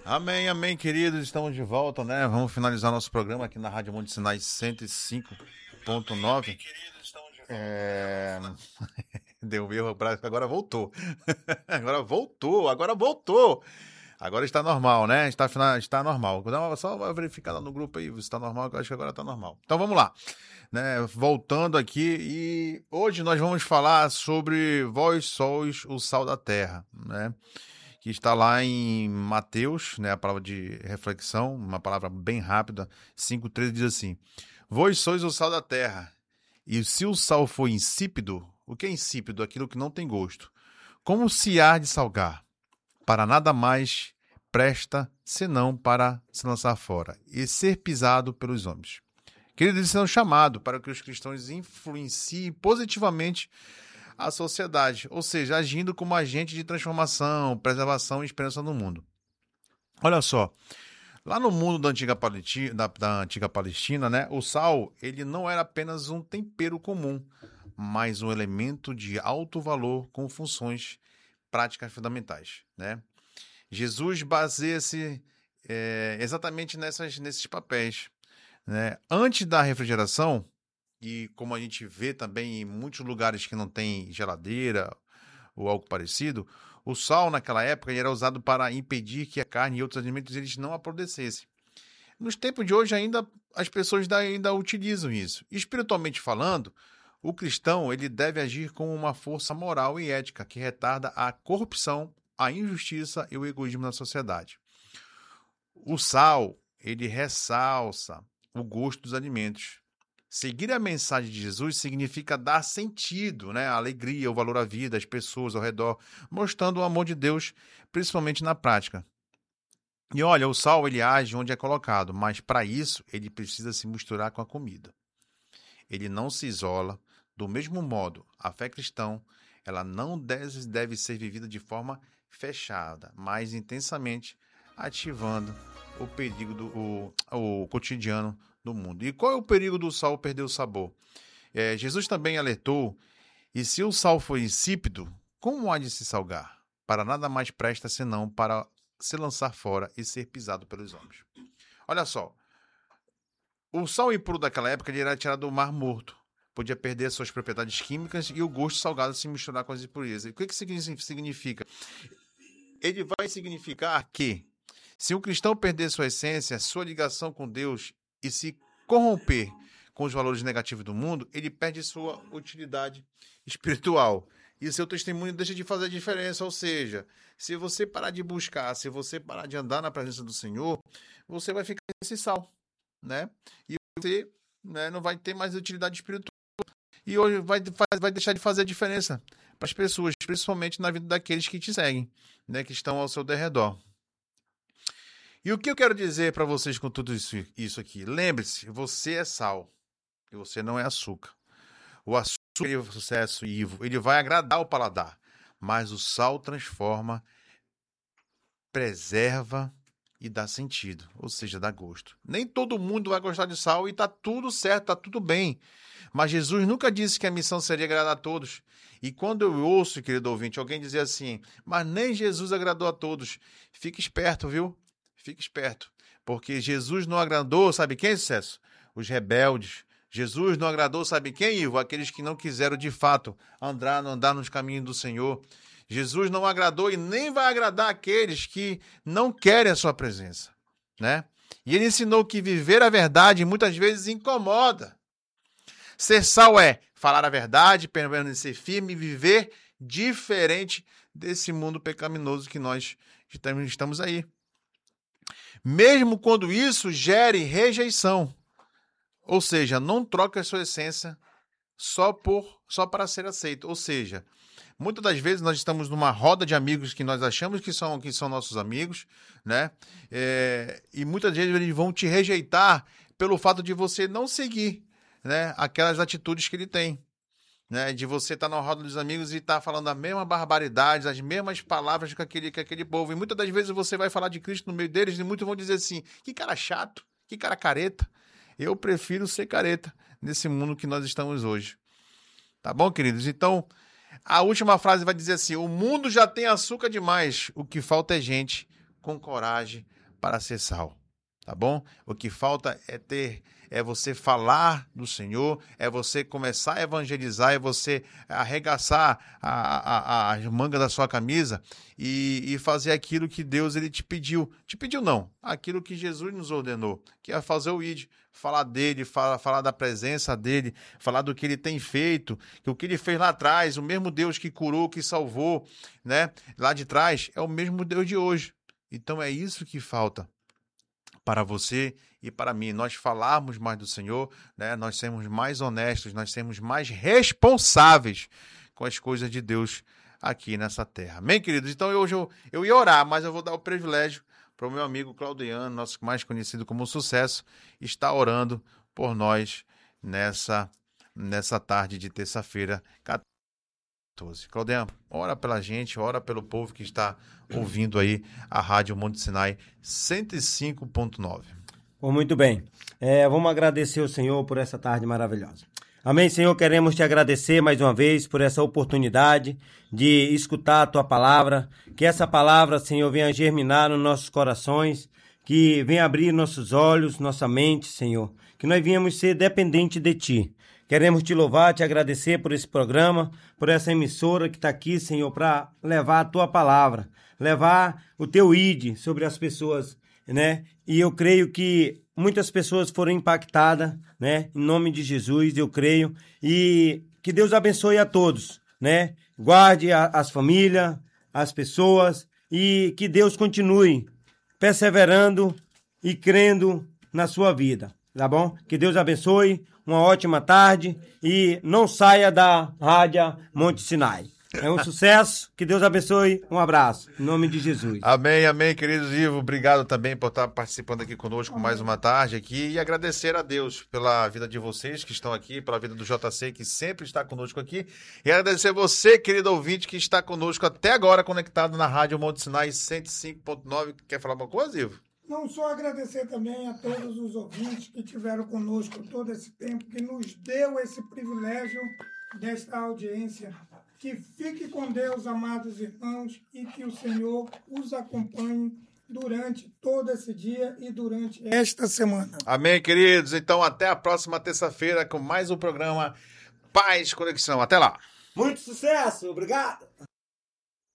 Amém, amém, queridos. Estamos de volta, né? Vamos finalizar nosso programa aqui na Rádio Monte Sinai 105.9. Deu um erro, agora voltou. Agora está normal, né? Está normal. Só vai verificar lá no grupo aí se está normal, que eu acho que agora está normal. Então vamos lá, né? Voltando aqui, e hoje nós vamos falar sobre vós sois o sal da terra, né? Que está lá em Mateus, né? A palavra de reflexão, uma palavra bem rápida, 5:13 diz assim: vós sois o sal da terra, e se o sal for insípido, o que é insípido? Aquilo que não tem gosto. Como se há de salgar? Para nada mais presta, senão para se lançar fora e ser pisado pelos homens. Queridos, eles são chamados para que os cristãos influenciem positivamente a sociedade, ou seja, agindo como agente de transformação, preservação e esperança no mundo. Olha só, lá no mundo da antiga Palestina, né, o sal ele não era apenas um tempero comum, mas um elemento de alto valor com funções práticas fundamentais, né? Jesus baseia-se exatamente nesses papéis, né? Antes da refrigeração, e como a gente vê também em muitos lugares que não tem geladeira ou algo parecido, o sal naquela época era usado para impedir que a carne e outros alimentos eles não apodrecessem. Nos tempos de hoje ainda as pessoas ainda utilizam isso. Espiritualmente falando, o cristão ele deve agir como uma força moral e ética que retarda a corrupção, a injustiça e o egoísmo na sociedade. O sal, ele ressalça o gosto dos alimentos. Seguir a mensagem de Jesus significa dar sentido, né, a alegria, o valor à vida, às pessoas ao redor, mostrando o amor de Deus, principalmente na prática. E olha, o sal ele age onde é colocado, mas para isso ele precisa se misturar com a comida. Ele não se isola. Do mesmo modo, a fé cristã ela não deve ser vivida de forma fechada, mas intensamente ativando o perigo o cotidiano do mundo. E qual é o perigo do sal perder o sabor? Jesus também alertou, e se o sal for insípido, como há de se salgar? Para nada mais presta senão para se lançar fora e ser pisado pelos homens. Olha só, o sal impuro daquela época ele era tirado do Mar Morto. Podia perder suas propriedades químicas e o gosto salgado se misturar com as impurezas. O que significa? Ele vai significar que, se um cristão perder sua essência, sua ligação com Deus e se corromper com os valores negativos do mundo, ele perde sua utilidade espiritual. E seu testemunho deixa de fazer diferença. Ou seja, se você parar de buscar, se você parar de andar na presença do Senhor, você vai ficar esse sal, né? E você, né, não vai ter mais utilidade espiritual. E hoje vai deixar de fazer a diferença para as pessoas, principalmente na vida daqueles que te seguem, né, que estão ao seu derredor. E o que eu quero dizer para vocês com tudo isso aqui? Lembre-se, você é sal e você não é açúcar. O açúcar é o sucesso e ele vai agradar o paladar, mas o sal transforma, preserva e dá sentido, ou seja, dá gosto. Nem todo mundo vai gostar de sal e tá tudo certo, tá tudo bem. Mas Jesus nunca disse que a missão seria agradar a todos. E quando eu ouço, querido ouvinte, alguém dizer assim, mas nem Jesus agradou a todos, fique esperto, viu? Fique esperto, porque Jesus não agradou, sabe quem, sucesso? Os rebeldes. Jesus não agradou, sabe quem, Ivo? Aqueles que não quiseram de fato andar nos caminhos do Senhor. Jesus não agradou e nem vai agradar aqueles que não querem a sua presença, né? E ele ensinou que viver a verdade muitas vezes incomoda. Ser sal é falar a verdade, permanecer firme e viver diferente desse mundo pecaminoso que nós estamos aí. Mesmo quando isso gere rejeição. Ou seja, não troque a sua essência só para ser aceito. Ou seja, muitas das vezes nós estamos numa roda de amigos que nós achamos que são nossos amigos, né? E muitas vezes eles vão te rejeitar pelo fato de você não seguir, né, aquelas atitudes que ele tem, né? De você estar na roda dos amigos e estar falando a mesma barbaridade, as mesmas palavras que aquele povo. E muitas das vezes você vai falar de Cristo no meio deles e muitos vão dizer assim, que cara chato, que cara careta. Eu prefiro ser careta nesse mundo que nós estamos hoje. Tá bom, queridos? Então, a última frase vai dizer assim, o mundo já tem açúcar demais, o que falta é gente com coragem para ser sal, tá bom? O que falta é você falar do Senhor, é você começar a evangelizar, é você arregaçar a manga da sua camisa e fazer aquilo que Deus ele te pediu. Te pediu não, aquilo que Jesus nos ordenou, que é fazer o ID, falar dele, falar da presença dele, falar do que ele tem feito, que o que ele fez lá atrás, o mesmo Deus que curou, que salvou, né, lá de trás, é o mesmo Deus de hoje. Então é isso que falta para você e para mim, nós falarmos mais do Senhor, né? Nós sermos mais honestos, nós sermos mais responsáveis com as coisas de Deus aqui nessa terra. Amém, queridos? Então hoje eu ia orar, mas eu vou dar o privilégio para o meu amigo Claudiano, nosso mais conhecido como Sucesso, estar orando por nós nessa tarde de terça-feira, 14. Claudiano, ora pela gente, ora pelo povo que está ouvindo aí a Rádio Monte Sinai 105.9. Muito bem. Vamos agradecer ao Senhor por essa tarde maravilhosa. Amém, Senhor, queremos te agradecer mais uma vez por essa oportunidade de escutar a tua palavra, que essa palavra, Senhor, venha germinar nos nossos corações, que venha abrir nossos olhos, nossa mente, Senhor, que nós venhamos ser dependentes de ti. Queremos te louvar, te agradecer por esse programa, por essa emissora que está aqui, Senhor, para levar a tua palavra, levar o teu ID sobre as pessoas, né? E eu creio que muitas pessoas foram impactadas, né? Em nome de Jesus, eu creio. E que Deus abençoe a todos, né? Guarde as famílias, as pessoas e que Deus continue perseverando e crendo na sua vida, tá bom? Que Deus abençoe, uma ótima tarde e não saia da Rádio Monte Sinai. É um sucesso, que Deus abençoe, um abraço, em nome de Jesus. Amém, amém, queridos Ivo, obrigado também por estar participando aqui conosco mais uma tarde aqui e agradecer a Deus pela vida de vocês que estão aqui, pela vida do JC que sempre está conosco aqui e agradecer você, querido ouvinte, que está conosco até agora conectado na Rádio Monte Sinai 105.9. Quer falar alguma coisa, Ivo? Não só agradecer também a todos os ouvintes que tiveram conosco todo esse tempo, que nos deu esse privilégio desta audiência. Que fique com Deus, amados irmãos, e que o Senhor os acompanhe durante todo esse dia e durante esta semana. Amém, queridos. Então, até a próxima terça-feira com mais um programa Paz Conexão. Até lá. Muito sucesso, obrigado.